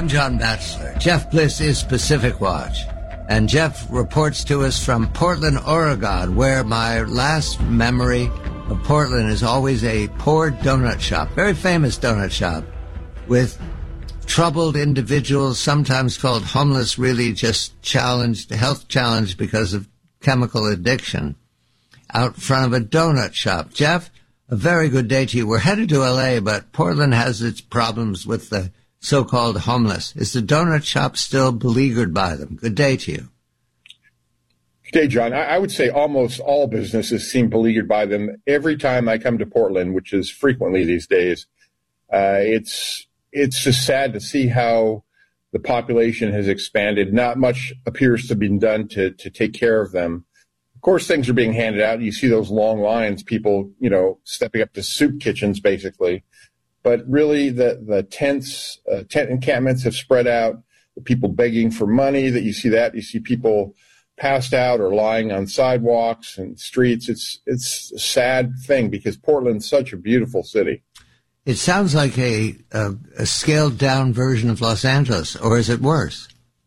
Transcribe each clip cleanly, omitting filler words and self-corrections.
I'm John Batchelor. Jeff Bliss is Pacific Watch. And Jeff reports to us from Portland, Oregon, where my last memory of Portland is always a poor donut shop, very famous donut shop, with troubled individuals, sometimes called homeless, really just health challenged because of chemical addiction, out front of a donut shop. Jeff, a very good day to you. We're headed to L.A., but Portland has its problems with the so-called homeless. Is the donut shop still beleaguered by them? Good day to you. Good day, John. I would say almost all businesses seem beleaguered by them. Every time I come to Portland, which is frequently these days, it's just sad to see how the population has expanded. Not much appears to be done to take care of them. Of course, things are being handed out. You see those long lines, people, stepping up to soup kitchens, basically. But really, the tent encampments have spread out. The people begging for money, you see people passed out or lying on sidewalks and streets. It's a sad thing because Portland's such a beautiful city. It sounds like a scaled down version of Los Angeles, or is it worse?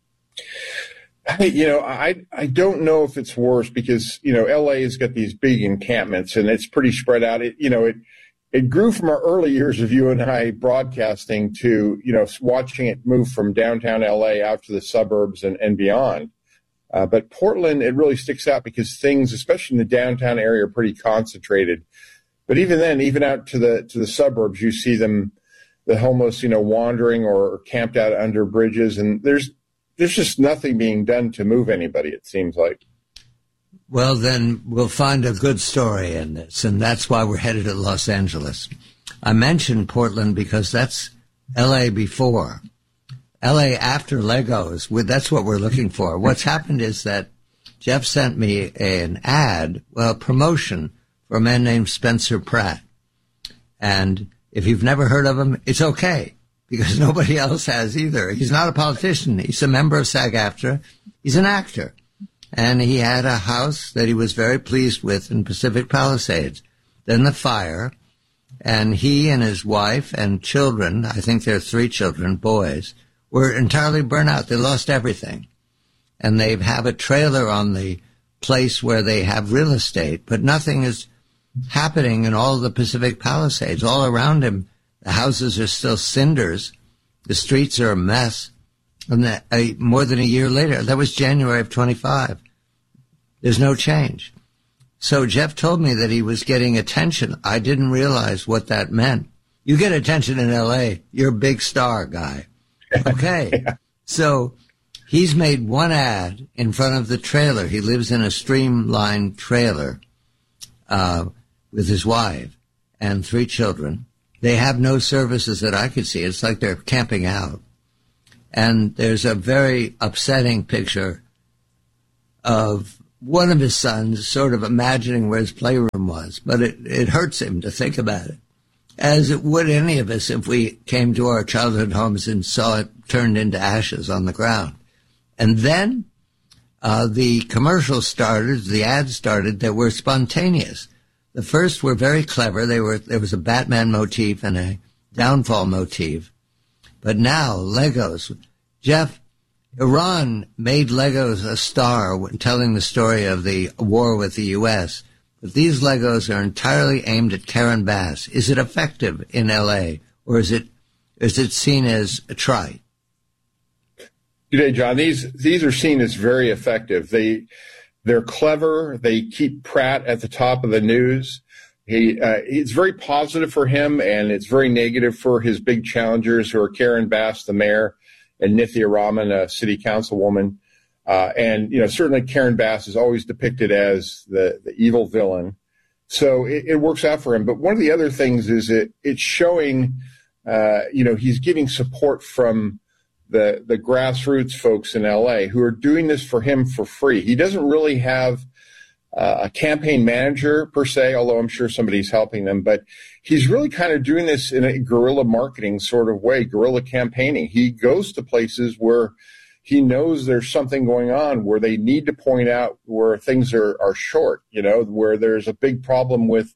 I don't know if it's worse because, LA has got these big encampments and it's pretty spread out. It grew from our early years of you and I broadcasting to, watching it move from downtown LA out to the suburbs and beyond. But Portland, it really sticks out because things, especially in the downtown area, are pretty concentrated. But even then, even out to the suburbs, you see the homeless, wandering or camped out under bridges. And there's just nothing being done to move anybody, it seems like. Well, then we'll find a good story in this, and that's why we're headed to Los Angeles. I mentioned Portland because that's L.A. before. L.A. after Legos, that's what we're looking for. What's happened is that Jeff sent me an ad, promotion for a man named Spencer Pratt. And if you've never heard of him, it's okay, because nobody else has either. He's not a politician. He's a member of SAG-AFTRA. He's an actor. And he had a house that he was very pleased with in Pacific Palisades. Then the fire, and he and his wife and children, I think there are 3 children, boys, were entirely burnt out. They lost everything. And they have a trailer on the place where they have real estate, but nothing is happening in all the Pacific Palisades. All around him, the houses are still cinders. The streets are a mess. And more than a year later, that was January of 25. There's no change. So Jeff told me that he was getting attention. I didn't realize what that meant. You get attention in L.A., you're a big star guy. Okay. Yeah. So he's made one ad in front of the trailer. He lives in a streamlined trailer with his wife and 3 children. They have no services that I could see. It's like they're camping out. And there's a very upsetting picture of one of his sons sort of imagining where his playroom was. But it hurts him to think about it, as it would any of us if we came to our childhood homes and saw it turned into ashes on the ground. And then the commercials started, the ads started that were spontaneous. The first were very clever. There was a Batman motif and a downfall motif. But now, Legos. Jeff, Iran made Legos a star when telling the story of the war with the U.S., but these Legos are entirely aimed at Karen Bass. Is it effective in L.A., or is it seen as a trite? Good day, John. These are seen as very effective. They're clever. They keep Pratt at the top of the news. It's very positive for him, and it's very negative for his big challengers, who are Karen Bass, the mayor, and Nithya Raman, a city councilwoman. And certainly Karen Bass is always depicted as the evil villain. So it works out for him. But one of the other things is it's showing, he's getting support from the grassroots folks in LA who are doing this for him for free. He doesn't really have a campaign manager per se, although I'm sure somebody's helping them, but he's really kind of doing this in a guerrilla marketing sort of way, guerrilla campaigning. He goes to places where he knows there's something going on, where they need to point out where things are short, where there's a big problem with,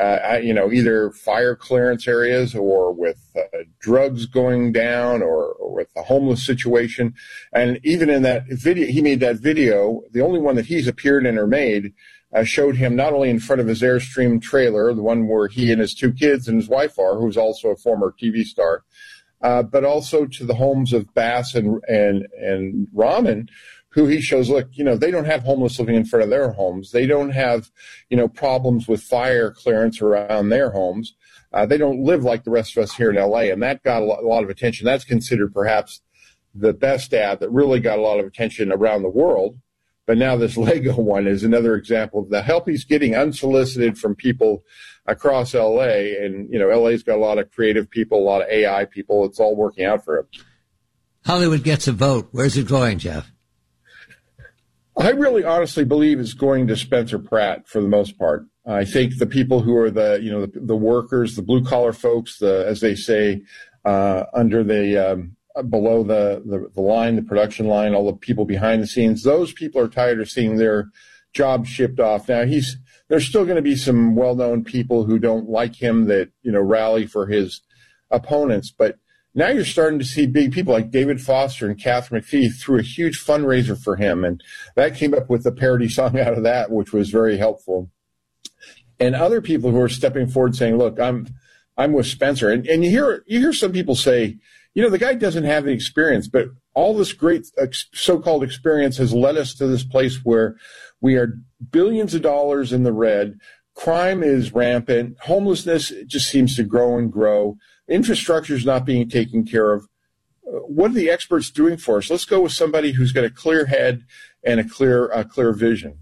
either fire clearance areas or with drugs going down or with the homeless situation. And even in that video, he made that video, the only one that he's appeared in or made, showed him not only in front of his Airstream trailer, the one where he and his 2 kids and his wife are, who's also a former TV star, but also to the homes of Bass and Rahman, who he shows, look, they don't have homeless living in front of their homes. They don't have, problems with fire clearance around their homes. They don't live like the rest of us here in L.A., and that got a lot of attention. That's considered perhaps the best ad that really got a lot of attention around the world. But now this Lego one is another example of the help he's getting unsolicited from people across L.A. And, L.A.'s got a lot of creative people, a lot of AI people. It's all working out for him. Hollywood gets a vote. Where's it going, Jeff? I really honestly believe it's going to Spencer Pratt for the most part. I think the people who are the workers, the blue collar folks, as they say, under the below the line, the production line, all the people behind the scenes, those people are tired of seeing their jobs shipped off. Now there's still going to be some well-known people who don't like him that, rally for his opponents, but now you're starting to see big people like David Foster and Catherine McPhee threw a huge fundraiser for him, and that came up with a parody song out of that, which was very helpful. And other people who are stepping forward saying, look, I'm with Spencer. And you hear some people say, the guy doesn't have the experience, but all this great so-called experience has led us to this place where we are billions of dollars in the red. Crime is rampant. Homelessness just seems to grow and grow. Infrastructure is not being taken care of. What are the experts doing for us? Let's go with somebody who's got a clear head and a clear vision.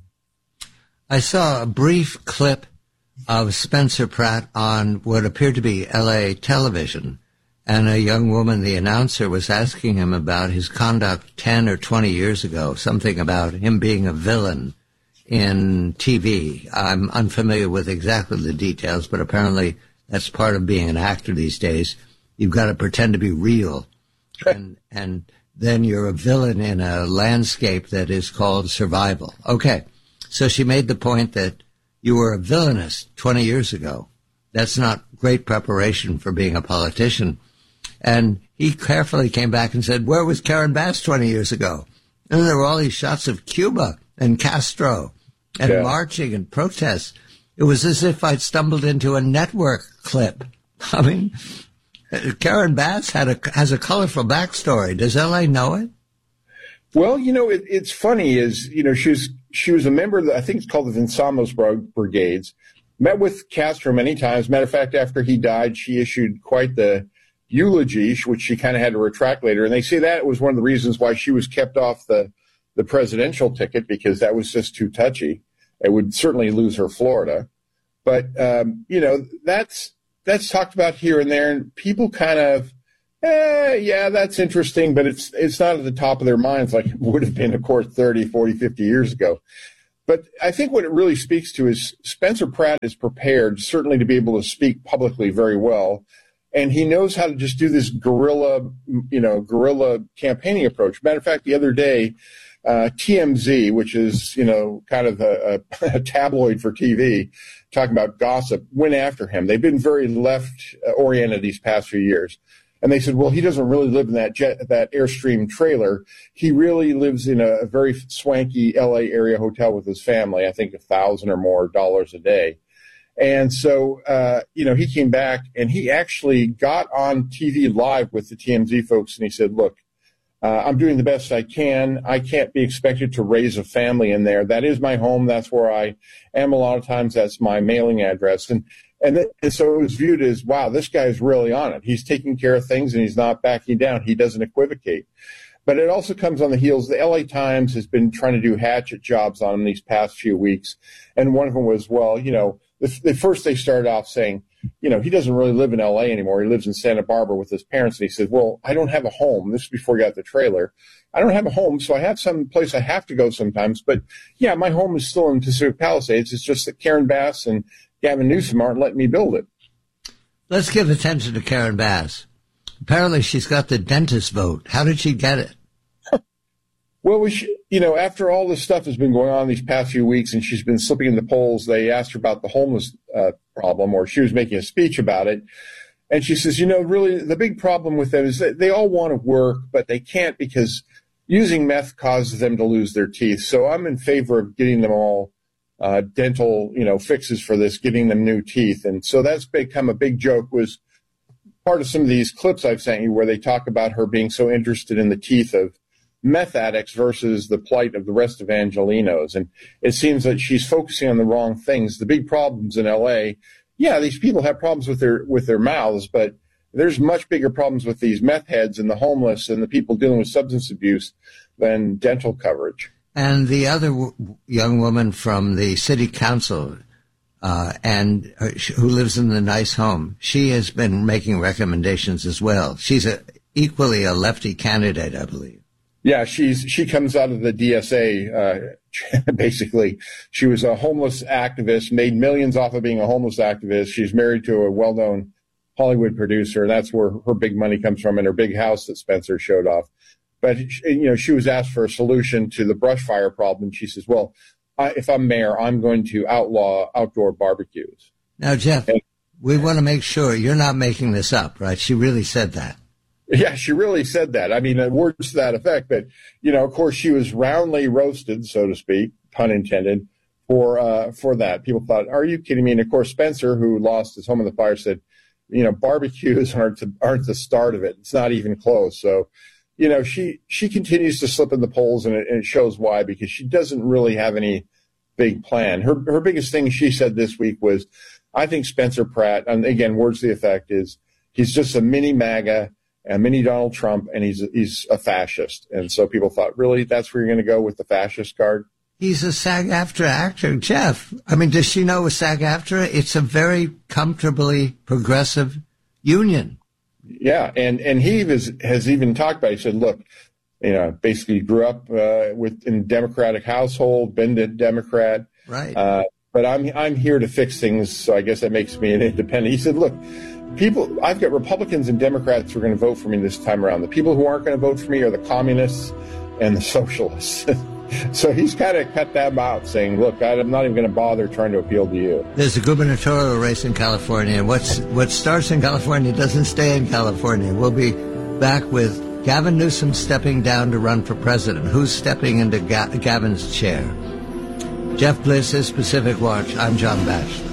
I saw a brief clip of Spencer Pratt on what appeared to be L.A. television, and a young woman, the announcer, was asking him about his conduct 10 or 20 years ago, something about him being a villain in TV. I'm unfamiliar with exactly the details, but apparently that's part of being an actor these days. You've got to pretend to be real, and then you're a villain in a landscape that is called survival. Okay, so she made the point that you were a villainous 20 years ago. That's not great preparation for being a politician. And he carefully came back and said, where was Karen Bass 20 years ago? And there were all these shots of Cuba and Castro and marching and protests. It was as if I'd stumbled into a network clip. I mean, Karen Bass has a colorful backstory. Does L.A. know it? Well, it's funny is, she was a member of I think it's called the Vinsamos Brigades, met with Castro many times. Matter of fact, after he died, she issued quite the eulogy, which she kind of had to retract later. And they say that was one of the reasons why she was kept off the presidential ticket, because that was just too touchy. It would certainly lose her Florida. But, that's talked about here and there, and people kind of, yeah, that's interesting, but it's not at the top of their minds like it would have been, of course, 30, 40, 50 years ago. But I think what it really speaks to is Spencer Pratt is prepared, certainly, to be able to speak publicly very well. And he knows how to just do this guerrilla campaigning approach. Matter of fact, the other day, TMZ, which is, kind of a tabloid for TV, talking about gossip, went after him. They've been very left-oriented these past few years. And they said, well, he doesn't really live in that Airstream trailer. He really lives in a very swanky L.A. area hotel with his family, I think $1,000 or more a day. And so, he came back and he actually got on TV live with the TMZ folks, and he said, look, I'm doing the best I can. I can't be expected to raise a family in there. That is my home. That's where I am a lot of times. That's my mailing address. And so it was viewed as, wow, this guy's really on it. He's taking care of things and he's not backing down. He doesn't equivocate. But it also comes on the heels. The LA Times has been trying to do hatchet jobs on him these past few weeks. And one of them was, well, first they started off saying, he doesn't really live in LA anymore. He lives in Santa Barbara with his parents. And he said, well, I don't have a home. This is before he got the trailer. I don't have a home, so I have some place I have to go sometimes. But yeah, my home is still in Pacific Palisades. It's just that Karen Bass and Gavin Newsom aren't letting me build it. Let's give attention to Karen Bass. Apparently she's got the dentist vote. How did she get it? Well, after all this stuff has been going on these past few weeks and she's been slipping in the polls, they asked her about the homeless problem, or she was making a speech about it. And she says, really the big problem with them is that they all want to work, but they can't because using meth causes them to lose their teeth. So I'm in favor of getting them all dental, fixes for this, getting them new teeth. And so that's become a big joke, was part of some of these clips I've sent you where they talk about her being so interested in the teeth of meth addicts versus the plight of the rest of Angelenos. And it seems that she's focusing on the wrong things. The big problems in L.A., yeah, these people have problems with their mouths, but there's much bigger problems with these meth heads and the homeless and the people dealing with substance abuse than dental coverage. And the other young woman from the city council who lives in the nice home, she has been making recommendations as well. She's equally a lefty candidate, I believe. Yeah, she comes out of the DSA. Basically, she was a homeless activist, made millions off of being a homeless activist. She's married to a well-known Hollywood producer, and that's where her big money comes from, and her big house that Spencer showed off. But she was asked for a solution to the brush fire problem. She says, "Well, if I'm mayor, I'm going to outlaw outdoor barbecues." Now, Jeff, we want to make sure you're not making this up, right? She really said that. Yeah, she really said that. I mean, words to that effect. But, of course, she was roundly roasted, so to speak, pun intended, for that. People thought, are you kidding me? And, of course, Spencer, who lost his home in the fire, said, barbecues aren't the start of it. It's not even close. So, she continues to slip in the polls, and it shows why, because she doesn't really have any big plan. Her biggest thing she said this week was, I think Spencer Pratt, and again, words to the effect is, he's just a mini MAGA, a mini Donald Trump, and he's a fascist. And so people thought, really, that's where you're going to go with the fascist card? He's a SAG-AFTRA actor, Jeff. I mean, does she know with SAG-AFTRA? It's a very comfortably progressive union. Yeah, and he has even talked about it. He said, look, basically grew up in a Democratic household, been a Democrat. Right. But I'm here to fix things, so I guess that makes me an independent. He said, look, I've got Republicans and Democrats who are going to vote for me this time around. The people who aren't going to vote for me are the communists and the socialists. So he's kind of cut them out, saying, look, I'm not even going to bother trying to appeal to you. There's a gubernatorial race in California. What starts in California doesn't stay in California. We'll be back with Gavin Newsom stepping down to run for president. Who's stepping into Gavin's chair? Jeff Bliss is Pacific Watch. I'm John Batchelor.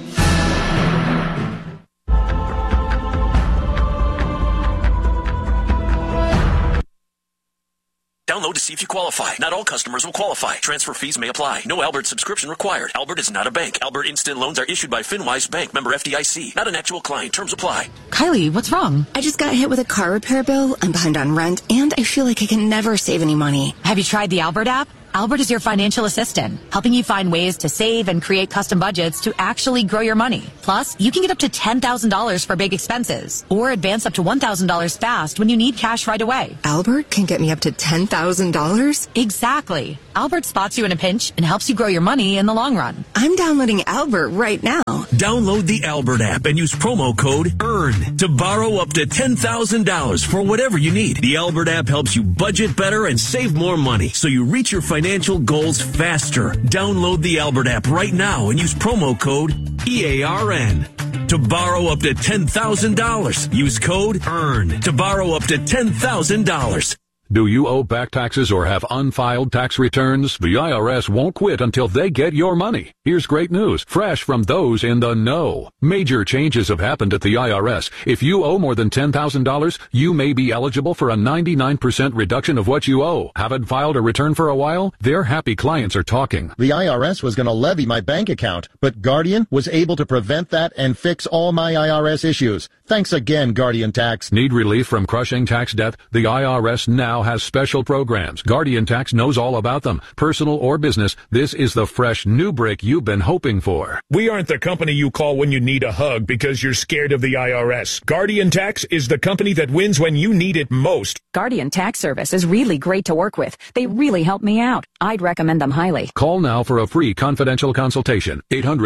Download to see if you qualify. Not all customers will qualify. Transfer fees may apply. No Albert subscription required. Albert is not a bank. Albert Instant Loans are issued by FinWise Bank, member FDIC. Not an actual client. Terms apply. Kylie, what's wrong? I just got hit with a car repair bill. I'm behind on rent, and I feel like I can never save any money. Have you tried the Albert app? Albert is your financial assistant, helping you find ways to save and create custom budgets to actually grow your money. Plus, you can get up to $10,000 for big expenses, or advance up to $1,000 fast when you need cash right away. Albert can get me up to $10,000? Exactly. Albert spots you in a pinch and helps you grow your money in the long run. I'm downloading Albert right now. Download the Albert app and use promo code EARN to borrow up to $10,000 for whatever you need. The Albert app helps you budget better and save more money, so you reach your financial goals faster. Download the Albert app right now and use promo code EARN to borrow up to $10,000. Use code EARN to borrow up to $10,000. Do you owe back taxes or have unfiled tax returns? The IRS won't quit until they get your money. Here's great news, fresh from those in the know. Major changes have happened at the IRS. If you owe more than $10,000, you may be eligible for a 99% reduction of what you owe. Haven't filed a return for a while? Their happy clients are talking. The IRS was going to levy my bank account, but Guardian was able to prevent that and fix all my IRS issues. Thanks again, Guardian Tax. Need relief from crushing tax debt? The IRS now has special programs. Guardian Tax knows all about them. Personal or business, this is the fresh new break you've been hoping for. We aren't the company you call when you need a hug because you're scared of the IRS. Guardian Tax is the company that wins when you need it most. Guardian Tax Service is really great to work with. They really help me out. I'd recommend them highly. Call now for a free confidential consultation.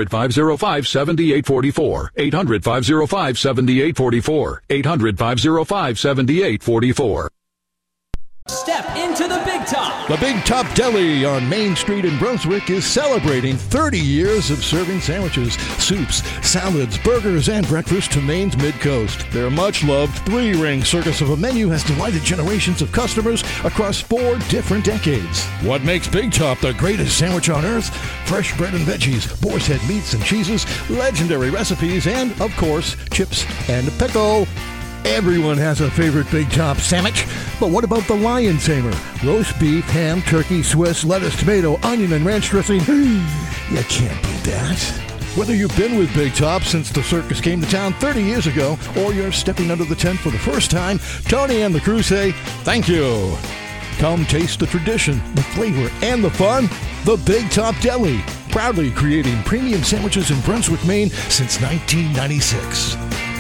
800-505-7844. 800-505-7844. 800-505-7844. Step into the Big Top. The Big Top Deli on Main Street in Brunswick is celebrating 30 years of serving sandwiches, soups, salads, burgers, and breakfast to Maine's Mid-Coast. Their much-loved three-ring circus of a menu has delighted generations of customers across 4 different decades. What makes Big Top the greatest sandwich on earth? Fresh bread and veggies, boar's head meats and cheeses, legendary recipes, and, of course, chips and pickle. Everyone has a favorite Big Top sandwich, but what about the Lion Tamer? Roast beef, ham, turkey, Swiss, lettuce, tomato, onion, and ranch dressing. You can't beat that. Whether you've been with Big Top since the circus came to town 30 years ago, or you're stepping under the tent for the first time, Tony and the crew say, thank you. Come taste the tradition, the flavor, and the fun. The Big Top Deli, proudly creating premium sandwiches in Brunswick, Maine since 1996.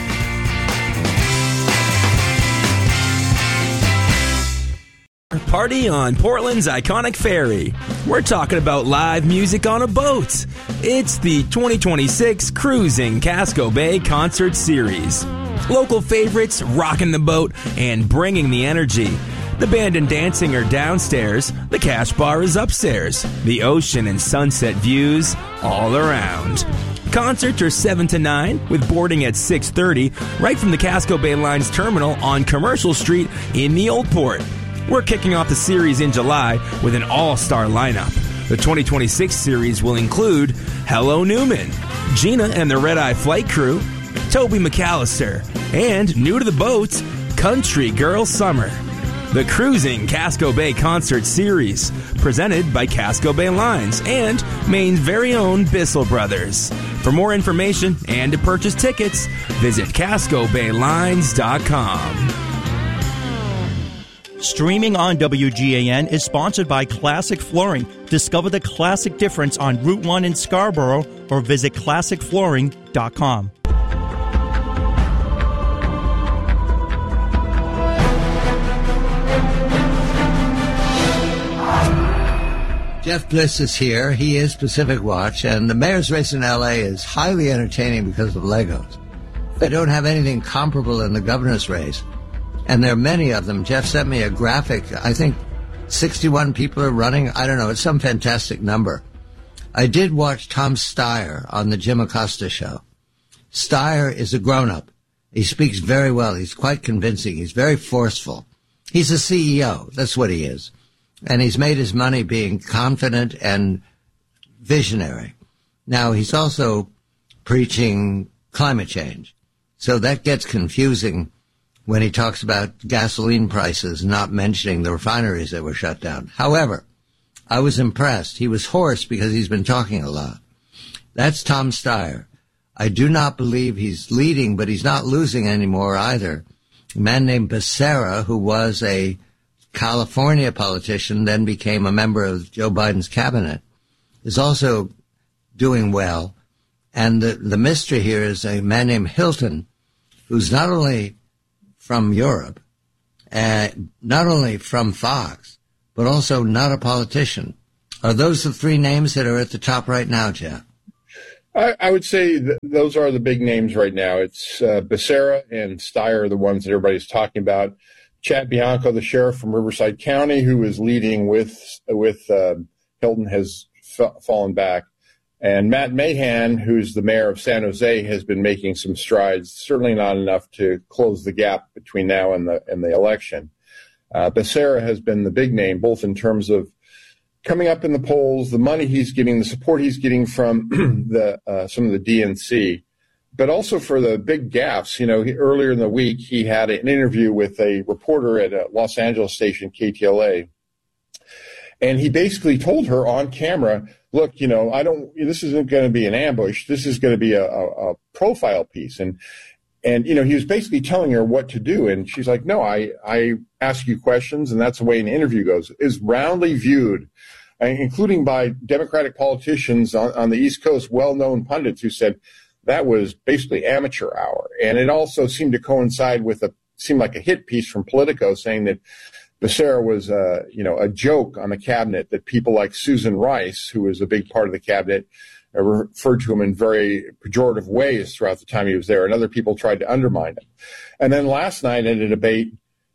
Party on Portland's iconic ferry. We're talking about live music on a boat. It's the 2026 Cruising Casco Bay Concert Series. Local favorites rocking the boat and bringing the energy. The band and dancing are downstairs. The cash bar is upstairs. The ocean and sunset views all around. Concerts are 7 to 9 with boarding at 6:30 right from the Casco Bay Line's terminal on Commercial Street in the Old Port. We're kicking off the series in July with an all-star lineup. The 2026 series will include Hello Newman, Gina and the Red Eye Flight Crew, Toby McAllister, and new to the boat, Country Girl Summer. The Cruising Casco Bay Concert Series, presented by Casco Bay Lines and Maine's very own Bissell Brothers. For more information and to purchase tickets, visit CascoBayLines.com. Streaming on WGAN is sponsored by Classic Flooring. Discover the classic difference on Route 1 in Scarborough or visit ClassicFlooring.com. Jeff Bliss is here. He is Pacific Watch, and the mayor's race in L.A. is highly entertaining because of Legos. They don't have anything comparable in the governor's race. And there are many of them. Jeff sent me a graphic. I think 61 people are running. I don't know. It's some fantastic number. I did watch Tom Steyer on the Jim Acosta show. Steyer is a grown-up. He speaks very well. He's quite convincing. He's very forceful. He's a CEO. That's what he is. And he's made his money being confident and visionary. Now, he's also preaching climate change. So that gets confusing when he talks about gasoline prices, not mentioning the refineries that were shut down. However, I was impressed. He was hoarse because he's been talking a lot. That's Tom Steyer. I do not believe he's leading, but he's not losing anymore either. A man named Becerra, who was a California politician, then became a member of Joe Biden's cabinet, is also doing well. And the mystery here is a man named Hilton, who's not only from Europe, not only from Fox, but also not a politician. Are those the 3 names that are at the top right now, Jeff? I would say those are the big names right now. It's Becerra and Steyer are the ones that everybody's talking about. Chad Bianco, the sheriff from Riverside County, who is leading with Hilton, has fallen back. And Matt Mahan, who's the mayor of San Jose, has been making some strides, certainly not enough to close the gap between now and the election. Becerra has been the big name, both in terms of coming up in the polls, the money he's getting, the support he's getting from some of the DNC, but also for the big gaffes. You know, earlier in the week, he had an interview with a reporter at a Los Angeles station, KTLA, and he basically told her on camera, look, you know, this isn't going to be an ambush. This is going to be a profile piece. And, you know, he was basically telling her what to do. And she's like, no, I ask you questions. And that's the way an interview goes. Is roundly viewed, including by Democratic politicians on the East Coast, well-known pundits who said that was basically amateur hour. And it also seemed to coincide with seemed like a hit piece from Politico saying that Becerra was, a joke on the cabinet, that people like Susan Rice, who was a big part of the cabinet, referred to him in very pejorative ways throughout the time he was there, and other people tried to undermine him. And then last night in a debate,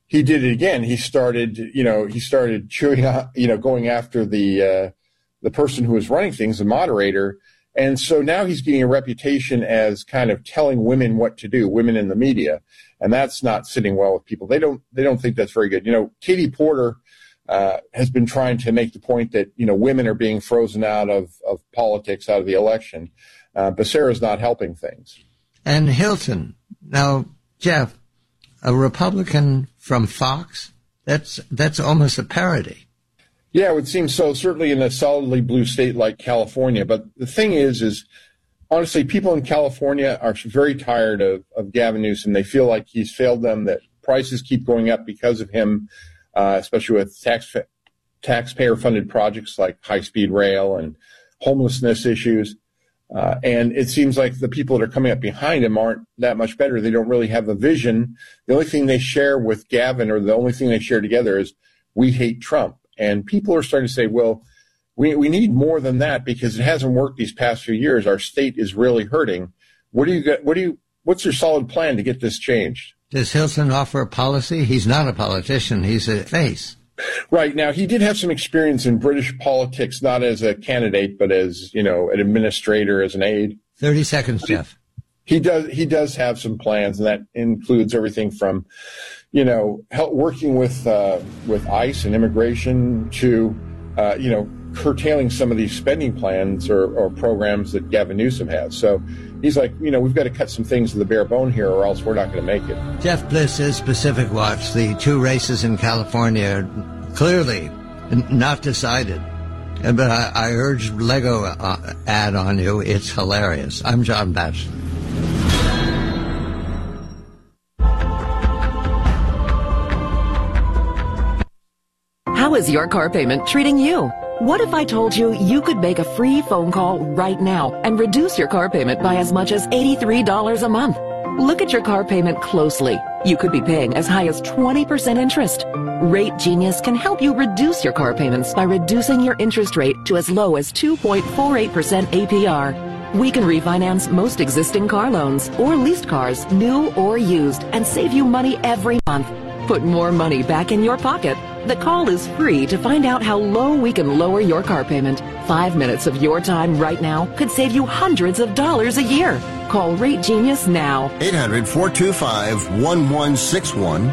he did it again. He started chewing out, going after the person who was running things, the moderator. And so now he's getting a reputation as kind of telling women what to do, women in the media. And that's not sitting well with people. They don't think that's very good. Katie Porter has been trying to make the point that, women are being frozen out of politics, out of the election. Becerra's not helping things. And Hilton. Now, Jeff, a Republican from Fox, that's almost a parody. Yeah, it would seem so, certainly in a solidly blue state like California. But the thing is honestly, people in California are very tired of Gavin Newsom. They feel like he's failed them, that prices keep going up because of him, especially with taxpayer-funded projects like high-speed rail and homelessness issues. And it seems like the people that are coming up behind him aren't that much better. They don't really have a vision. The only thing they share with Gavin, or the only thing they share together, is we hate Trump. And people are starting to say, well, we need more than that because it hasn't worked these past few years. Our state is really hurting. What's your solid plan to get this changed? Does Hilton offer a policy? He's not a politician. He's a face. Right. Now, he did have some experience in British politics, not as a candidate, but as, an administrator, as an aide. 30 seconds, Jeff. He does have some plans, and that includes everything from, working with ICE and immigration to, curtailing some of these spending plans or programs that Gavin Newsom has. So he's like, we've got to cut some things to the bare bone here or else we're not going to make it. Jeff Bliss is Pacific Watch. The two races in California are clearly not decided. But I urge Lego ad on you. It's hilarious. I'm John Batchelor. How is your car payment treating you? What if I told you you could make a free phone call right now and reduce your car payment by as much as $83 a month? Look at your car payment closely. You could be paying as high as 20% interest. Rate Genius can help you reduce your car payments by reducing your interest rate to as low as 2.48% APR. We can refinance most existing car loans or leased cars, new or used, and save you money every month. Put more money back in your pocket. The call is free to find out how low we can lower your car payment. 5 minutes of your time right now could save you hundreds of dollars a year. Call Rate Genius now. 800-425-1161.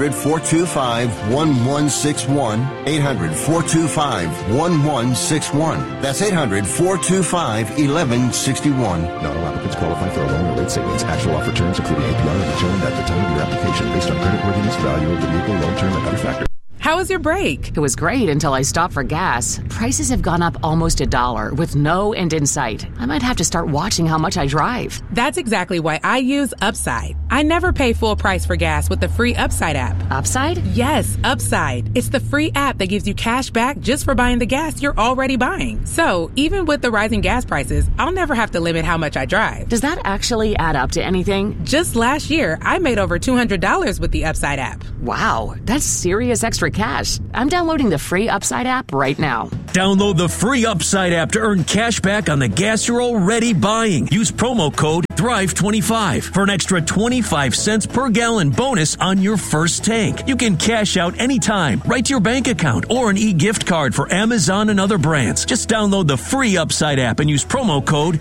800-425-1161. 800-425-1161. That's 800-425-1161. Not all applicants qualify for a loan or rate savings. Actual offer terms, including APR, are determined at the time of your application based on creditworthiness, value of the vehicle, loan term, and other factors. How was your break? It was great until I stopped for gas. Prices have gone up almost $1 with no end in sight. I might have to start watching how much I drive. That's exactly why I use Upside. I never pay full price for gas with the free Upside app. Upside? Yes, Upside. It's the free app that gives you cash back just for buying the gas you're already buying. So even with the rising gas prices, I'll never have to limit how much I drive. Does that actually add up to anything? Just last year, I made over $200 with the Upside app. Wow, that's serious extra cash. I'm downloading the free Upside app right now. Download the free Upside app to earn cash back on the gas you're already buying. Use promo code THRIVE25 for an extra 25 cents per gallon bonus on your first tank. You can cash out anytime, right to your bank account, or an e-gift card for Amazon and other brands. Just download the free Upside app and use promo code